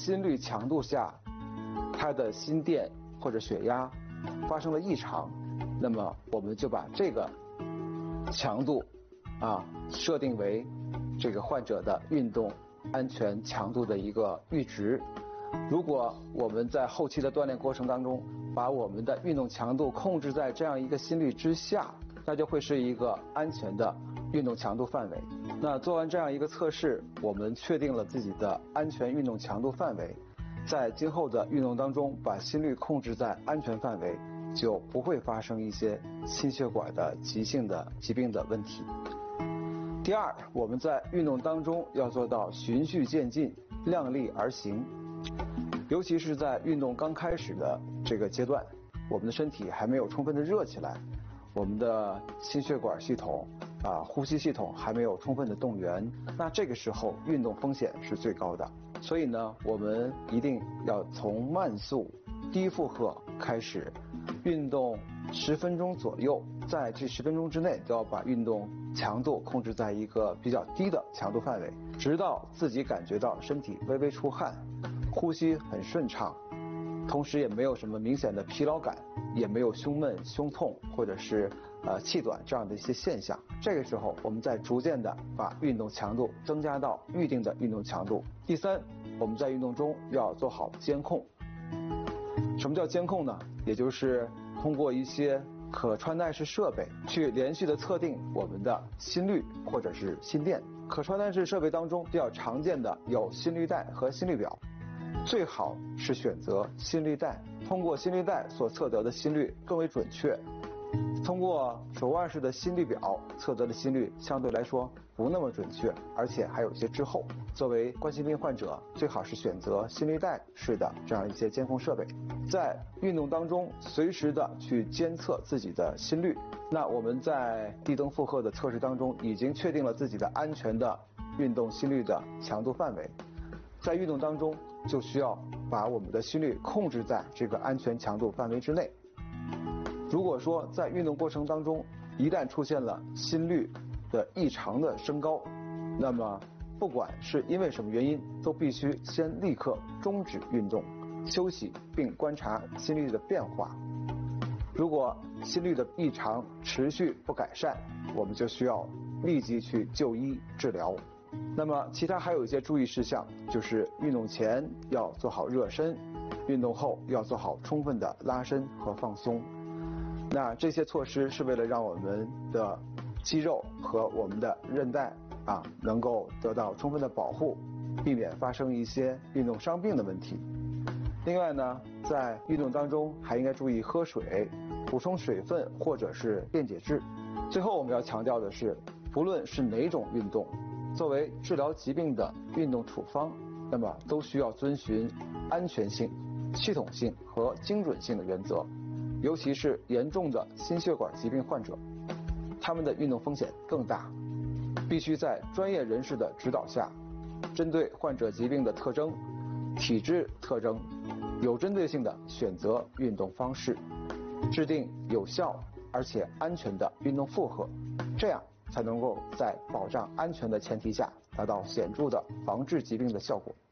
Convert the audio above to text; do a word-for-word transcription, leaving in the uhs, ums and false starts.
心率强度下，他的心电或者血压发生了异常，那么我们就把这个强度啊设定为这个患者的运动安全强度的一个阈值。如果我们在后期的锻炼过程当中，把我们的运动强度控制在这样一个心率之下，那就会是一个安全的运动强度范围。那做完这样一个测试，我们确定了自己的安全运动强度范围，在今后的运动当中把心率控制在安全范围，就不会发生一些心血管的急性的疾病的问题。第二，我们在运动当中要做到循序渐进，量力而行。尤其是在运动刚开始的这个阶段，我们的身体还没有充分的热起来，我们的心血管系统啊、呼吸系统还没有充分的动员，那这个时候运动风险是最高的。所以呢，我们一定要从慢速、低负荷开始，运动十分钟左右，在这十分钟之内都要把运动强度控制在一个比较低的强度范围，直到自己感觉到身体微微出汗，呼吸很顺畅，同时也没有什么明显的疲劳感，也没有胸闷、胸痛或者是呃气短这样的一些现象。这个时候，我们再逐渐的把运动强度增加到预定的运动强度。第三，我们在运动中要做好监控。什么叫监控呢？也就是通过一些可穿戴式设备去连续的测定我们的心率或者是心电。可穿戴式设备当中比较常见的有心率带和心率表，最好是选择心率带，通过心率带所测得的心率更为准确。通过手腕式的心率表测得的心率相对来说不那么准确，而且还有一些滞后。作为冠心病患者，最好是选择心率带式的这样一些监控设备，在运动当中随时的去监测自己的心率。那我们在低登负荷的测试当中已经确定了自己的安全的运动心率的强度范围，在运动当中就需要把我们的心率控制在这个安全强度范围之内。如果说在运动过程当中一旦出现了心率的异常的升高，那么不管是因为什么原因，都必须先立刻终止运动，休息并观察心率的变化。如果心率的异常持续不改善，我们就需要立即去就医治疗。那么其他还有一些注意事项，就是运动前要做好热身，运动后要做好充分的拉伸和放松。那这些措施是为了让我们的肌肉和我们的韧带啊能够得到充分的保护，避免发生一些运动伤病的问题。另外呢，在运动当中还应该注意喝水，补充水分或者是电解质。最后我们要强调的是，不论是哪种运动，作为治疗疾病的运动处方，那么都需要遵循安全性、系统性和精准性的原则。尤其是严重的心血管疾病患者，他们的运动风险更大，必须在专业人士的指导下，针对患者疾病的特征、体质特征，有针对性的选择运动方式，制定有效而且安全的运动负荷，这样才能够在保障安全的前提下，达到显著的防治疾病的效果。